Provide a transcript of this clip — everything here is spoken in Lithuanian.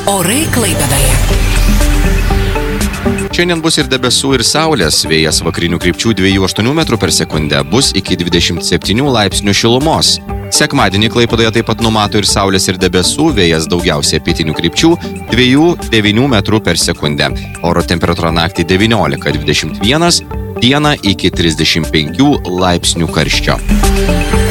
Orai Klaipėdoje. Šiandien bus ir debesų, ir saulės. Vėjas vakarinių krypčių 2,8 metrų per sekundę, bus iki 27 laipsnių šilumos. Sekmadienį Klaipėdoje taip pat numato ir saulės, ir debesų, vėjas daugiausiai pietinių krypčių 2,9 metrų per sekundę. Oro temperatūra naktį 19-21, dieną iki 35 laipsnių karščio.